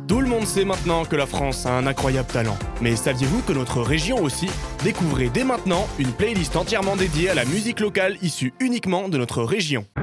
Tout le monde sait maintenant que la France a un incroyable talent. Mais saviez-vous que notre région aussi? Découvrez dès maintenant une playlist entièrement dédiée à la musique locale issue uniquement de notre région.